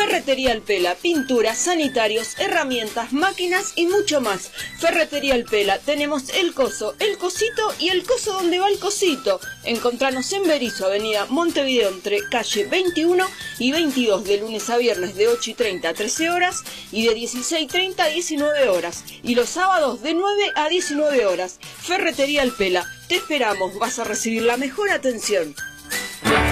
Ferretería El Pela, pinturas, sanitarios, herramientas, máquinas y mucho más. Ferretería El Pela, tenemos el coso, el cosito y el coso donde va el cosito. Encontranos en Berisso, avenida Montevideo, entre calle 21 y 22, de lunes a viernes de 8:30 a 13 horas y de 16:30 a 19 horas. Y los sábados de 9 a 19 horas. Ferretería El Pela, te esperamos, vas a recibir la mejor atención.